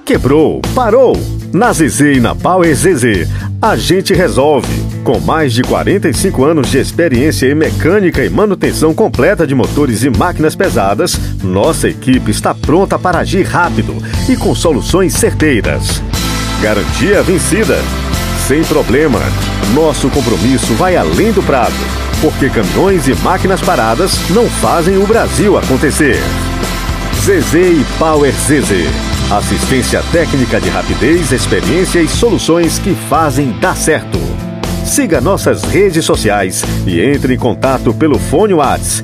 quebrou, parou. Na ZZ e na Power ZZ, a gente resolve. Com mais de 45 anos de experiência em mecânica e manutenção completa de motores e máquinas pesadas, nossa equipe está pronta para agir rápido e com soluções certeiras. Garantia vencida. Sem problema. Nosso compromisso vai além do prazo, porque caminhões e máquinas paradas não fazem o Brasil acontecer. ZZ e Power ZZ. Assistência técnica de rapidez, experiência e soluções que fazem dar certo. Siga nossas redes sociais e entre em contato pelo fone WhatsApp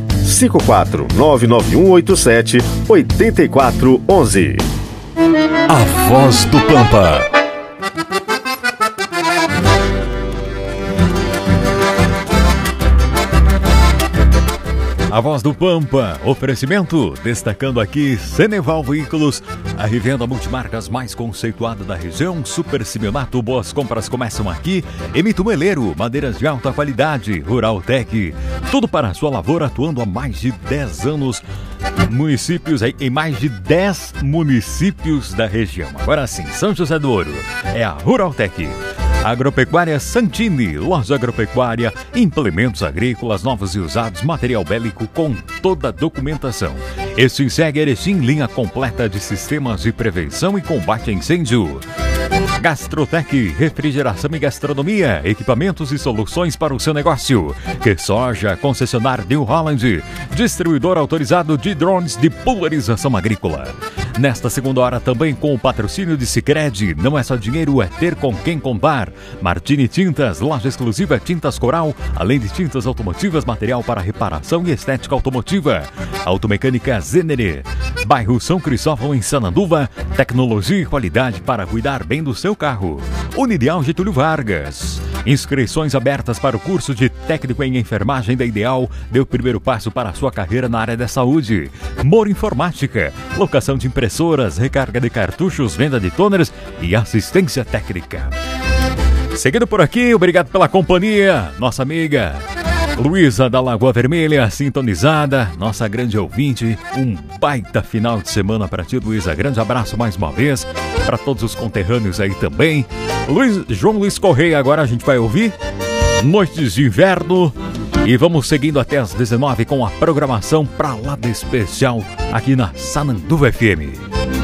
54991878411. A Voz do Pampa. A Voz do Pampa, oferecimento, destacando aqui Ceneval Veículos, a revenda multimarcas mais conceituada da região, Super Simeonato, boas compras começam aqui, Emito Meleiro, madeiras de alta qualidade, Rural Tech, tudo para a sua lavoura, atuando há mais de 10 anos, municípios, em mais de 10 municípios da região. Agora sim, São José do Ouro, é a Rural Tech. Agropecuária Santini, loja agropecuária, implementos agrícolas novos e usados, material bélico com toda a documentação. Extinseg Erechim, linha completa de sistemas de prevenção e combate a incêndio. Gastrotec, refrigeração e gastronomia, equipamentos e soluções para o seu negócio. Que Soja, concessionário New Holland, distribuidor autorizado de drones de pulverização agrícola. Nesta segunda hora também com o patrocínio de Sicredi, não é só dinheiro, é ter com quem contar. Martini Tintas, loja exclusiva Tintas Coral, além de tintas automotivas, material para reparação e estética automotiva. Automecânica Zenere, bairro São Cristóvão em Sananduva, tecnologia e qualidade para cuidar bem do seu carro. Unideal Getúlio Vargas. Inscrições abertas para o curso de técnico em enfermagem da Ideal. Dê o primeiro passo para a sua carreira na área da saúde. Moro Informática. Locação de impressoras, recarga de cartuchos, venda de toners e assistência técnica. Seguindo por aqui, obrigado pela companhia. Nossa amiga Luísa da Lagoa Vermelha, sintonizada, nossa grande ouvinte. Um baita final de semana para ti, Luísa. Grande abraço mais uma vez para todos os conterrâneos aí também. João Luiz Correia, agora a gente vai ouvir Noites de Inverno. E vamos seguindo até as 19 com a programação pra lá de especial aqui na Sananduva FM.